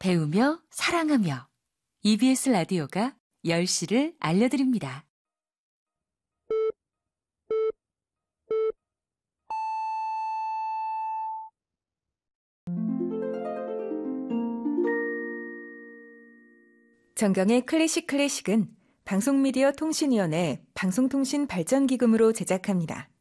배우며 사랑하며 EBS 라디오가 10시를 알려드립니다. 정경의 클래식은 방송미디어 통신위원회 방송통신발전기금으로 제작합니다.